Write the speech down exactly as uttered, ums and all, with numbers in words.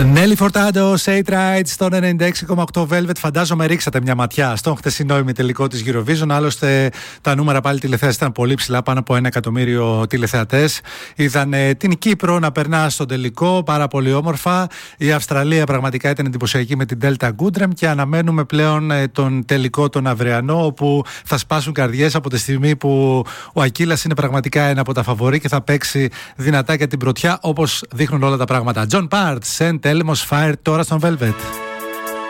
Νέλη Φορτάντο, Say Right στον ενενήντα έξι κόμμα οκτώ Velvet. Φαντάζομαι ρίξατε μια ματιά στον χτεσινό ημιτελικό της Eurovision. Άλλωστε τα νούμερα πάλι τηλεθέασης ήταν πολύ ψηλά, πάνω από ένα εκατομμύριο τηλεθεατές. Είδαν ε, την Κύπρο να περνά στον τελικό, πάρα πολύ όμορφα. Η Αυστραλία πραγματικά ήταν εντυπωσιακή με την Delta Goodrem και αναμένουμε πλέον ε, τον τελικό τον αυριανό, όπου θα σπάσουν καρδιές από τη στιγμή που ο Ακίλας είναι πραγματικά ένα από τα φαβορί και θα παίξει δυνατά για την πρωτιά, όπως δείχνουν όλα τα πράγματα. John Parts, Saint Elmo's Fire τώρα στον Velvet.